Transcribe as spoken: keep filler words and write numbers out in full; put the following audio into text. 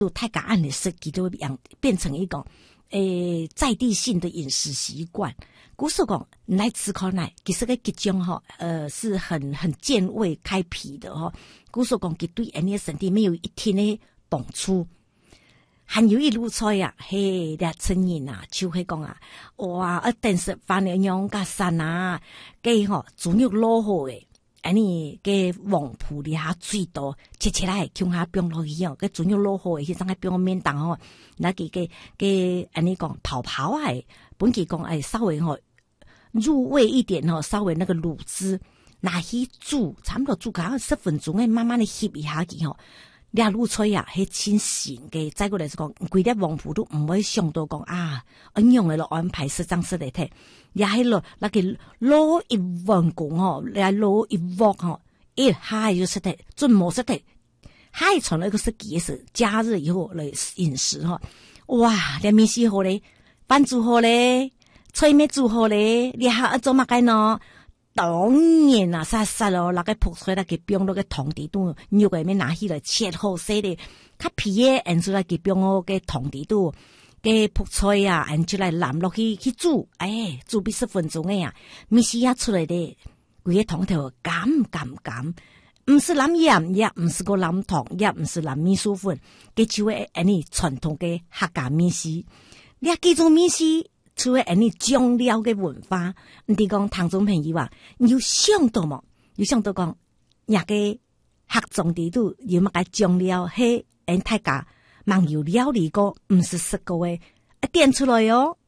就太敢按的设计就会养变成一种诶在地性的饮食习惯。古时讲来吃烤奶，其实个吉种哈，呃是很很健胃开脾的哈。古时讲佢对人的身体没有一天的帮助。還有一路菜啊，嘿，啲親人啊，就係講啊，哇，一定食飯嘅樣加山啊，嘅嗬，豬肉攞好嘅，安尼嘅黃埔裡下最多，切切來向下冰落去哦，嘅豬肉攞好嘅，迄種喺冰面檔哦，那個嘅嘅安尼講泡泡啊，本期講誒稍微嗬入味一點嗬，稍微那個滷汁拿去煮，差不多煮個十分鐘誒，慢慢地煸一下佢嗬。啲滷菜啊，係清鮮嘅。再過來就講，規啲黃埔都唔會想到講啊，咁樣嘅落安排是張式嚟睇，也係落那個攞一碗公吼，嚟攞一鑊吼，一下就識得，準冇識得，還從那個是幾時假日以後嚟飲食吼，哇！啲麵絲好咧，飯煮好咧，菜咩煮好咧，你下一做乜嘅呢？當然啦，實實咯，那個泡菜那個冰那個湯底度，肉個面拿起來切好些的，較皮嘅，按出來個冰嗰個湯底度，個泡菜啊，按出來淋落去去煮，哎，煮比十分鐘嘅呀，米絲也出來的，佢個湯頭甘甘甘，唔是淋鹽，也唔是個淋糖，也唔是淋米酥粉，佢就係按你傳統嘅客家米絲，你啊幾種米絲？除咗你醬料嘅文化，你講聽眾朋友啊，你有想到冇？有想到講，廿個客種地度有乜個醬料係人大家網友料理過，唔是食過嘅，一點出來喲。